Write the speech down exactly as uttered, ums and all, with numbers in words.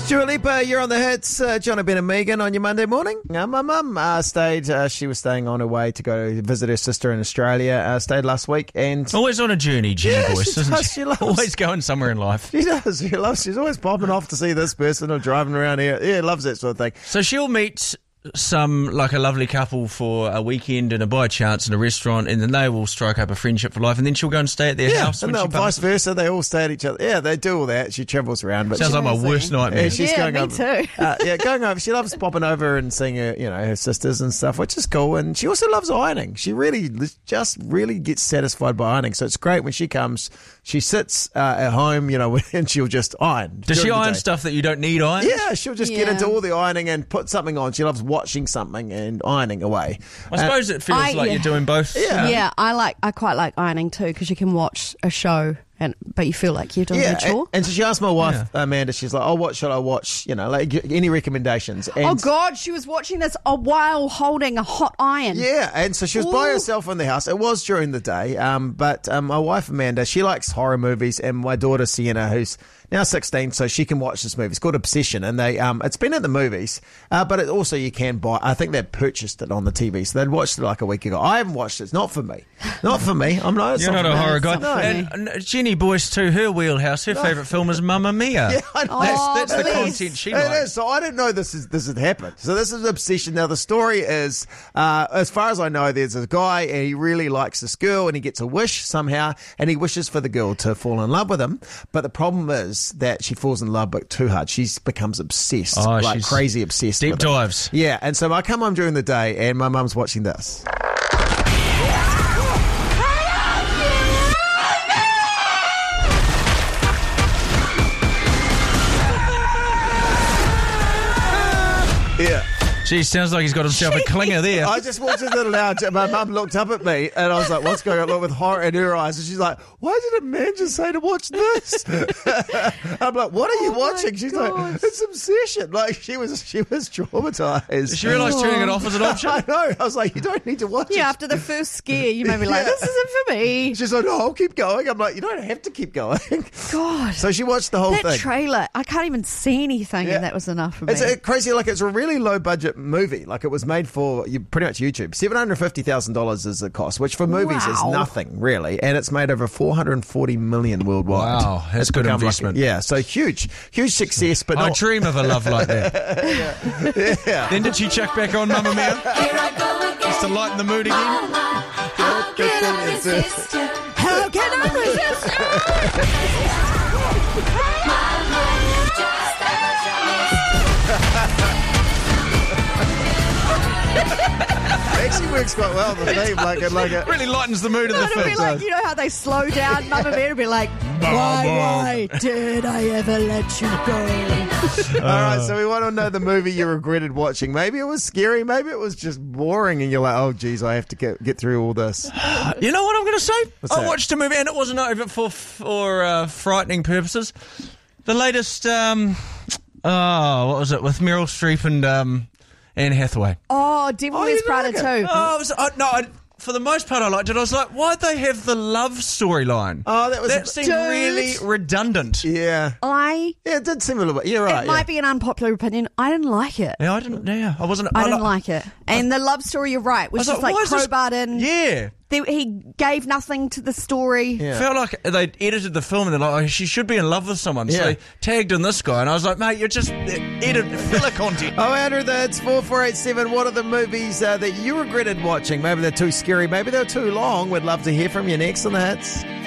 Dua Lipa, you're on the hits. Uh, Johnny Ben and Megan on your Monday morning. Uh, my mum uh, stayed, uh, she was staying on her way to go visit her sister in Australia, uh, stayed last week. And always on a journey, Jenny yeah, Boyce, she isn't does, she? she loves, always going somewhere in life. She does, she loves, she's always popping off to see this person or driving around here. Yeah, loves that sort of thing. So she'll meet some, like a lovely couple for a weekend and a by chance in a restaurant, and then they will strike up a friendship for life, and then she'll go and stay at their Yeah, house. and when they'll she vice passes. versa. They all stay at each other. Yeah, they do all that. She travels around. But Sounds she, like my worst nightmare. yeah, she's Yeah, going me over, too. uh, yeah, going over. She loves popping over and seeing her, you know, her sisters and stuff, which is cool. And she also loves ironing. She really just really gets satisfied by ironing. So it's great when she comes. She sits uh, at home, you know, and she'll just iron. Does she during the iron day. stuff that you don't need ironed? Yeah, she'll just get Yeah. into all the ironing and put something on. She loves watching something and ironing away. I suppose it feels I- like yeah. you're doing both. Yeah. Yeah, I like. I quite like ironing too because you can watch a show, and but you feel like you're doing Yeah, a chore. and, and so she asked my wife, Yeah. Amanda, she's like, oh, what should I watch? You know, like any recommendations? And Oh God, she was watching this a while holding a hot iron. Yeah, and so she was by Ooh. herself in the house. It was during the day, um, but um, my wife Amanda, she likes horror movies, and my daughter Sienna, who's now sixteen, so she can watch this movie. It's called Obsession, and they um, it's been at the movies, uh, but it also you can buy. I think they purchased it on the T V, so they'd watched it like a week ago. I haven't watched it. It's not for me. Not for me. I'm not. it's You're not for a me. horror it's guy. not for And, and Jenny Boyce too, her wheelhouse, her favourite film is Mamma Mia. Yeah, I know. That's, Oh, that's the please. content she It likes. is. So I didn't know this is this had happened. So this is Obsession. Now the story is, uh, as far as I know, there's a guy and he really likes this girl and he gets a wish somehow and he wishes for the girl to fall in love with him. But the problem is that she falls in love but too hard. She becomes obsessed, Oh, like she's crazy obsessed. deep with it. dives. Yeah, and so I come home during the day and my mum's watching this. Yeah. Gee, sounds like he's got himself a clinger there. I just walked into the lounge and my mum looked up at me and I was like, what's going on? Look, with horror in her eyes. And she's like, why did a man just say to watch this? I'm like, what are you Oh my watching? She's like, gosh. it's Obsession. Like she was she was traumatized. Did she realise turning it off as an option? I know. I was like, you don't need to watch it. Yeah, after the first scare, you may be like, Yeah. "This isn't for me." She's like, no, I'll keep going. I'm like, you don't have to keep going. God, So she watched the whole that thing. trailer, I can't even see anything, Yeah. and that was enough for me. It's a crazy, like it's a really low budget movie. Like it was made for you, pretty much YouTube. seven hundred fifty thousand dollars is the cost, which for movies is Wow. nothing really. And it's made over four hundred forty million worldwide. Wow, that's It's good become like- investment. yeah, so huge, huge success, but I not. dream of a love like that. Yeah. Then did she chuck back on Mamma Mia? Just to lighten the mood again? How can I resist? Actually works quite well, the theme. Like it, like it. Really lightens the mood of the It'd be film. like, you know how they slow down Mamma Mia and be like, why, why did I ever let you go? All right, so we want to know the movie you regretted watching. Maybe it was scary, maybe it was just boring, and you're like, oh, geez, I have to get get through all this. You know what I'm going to say? What's I that? watched a movie and it wasn't over for for uh, frightening purposes. The latest, um, oh, what was it, with Meryl Streep and um, Anne Hathaway. Oh, Devil Oh, Wears you Prada like it? too. Oh, it was, uh, no, I, for the most part I liked it. I was like, why'd they have the love storyline? Oh, that was That a- seemed Dude. really redundant. Yeah. I, Yeah, it did seem a little bit. You're right. it might yeah. be an unpopular opinion. I didn't like it. Yeah, I didn't, yeah, I wasn't... I didn't like. like it. And the love story, you're right, I was was just like, like why is this- crowbarred in. Yeah. They, he gave nothing to the story. Yeah. Felt like they edited the film and they're like, oh, she should be in love with someone. So Yeah. they tagged in this guy and I was like, mate, you're just uh, edit filler content. Oh, Andrew, that's four four eight seven. What are the movies uh, that you regretted watching? Maybe they're too scary. Maybe they're too long. We'd love to hear from you next on the hits.